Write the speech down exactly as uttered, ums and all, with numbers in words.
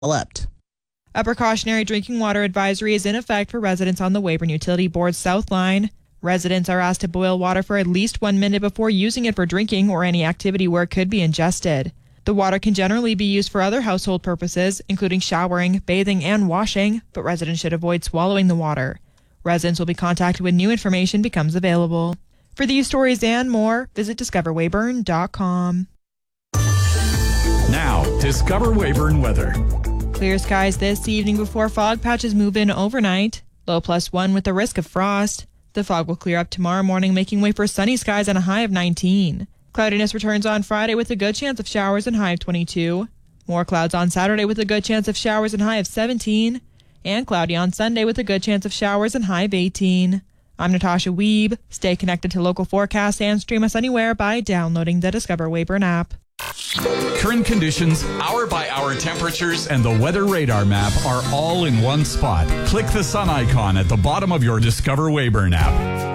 developed. A precautionary drinking water advisory is in effect for residents on the Weyburn Utility Board's South Line. Residents are asked to boil water for at least one minute before using it for drinking or any activity where it could be ingested. The water can generally be used for other household purposes, including showering, bathing, and washing, but residents should avoid swallowing the water. Residents will be contacted when new information becomes available. For these stories and more, visit discover weyburn dot com. Now, Discover Weyburn weather. Clear skies this evening before fog patches move in overnight. Low plus one with the risk of frost. The fog will clear up tomorrow morning, making way for sunny skies and a high of nineteen. Cloudiness returns on Friday with a good chance of showers and high of twenty-two. More clouds on Saturday with a good chance of showers and high of seventeen. And cloudy on Sunday with a good chance of showers and high of eighteen. I'm Natasha Weeb. Stay connected to local forecasts and stream us anywhere by downloading the Discover Weyburn app. Current conditions, hour-by-hour temperatures, and the weather radar map are all in one spot. Click the sun icon at the bottom of your Discover Weyburn app.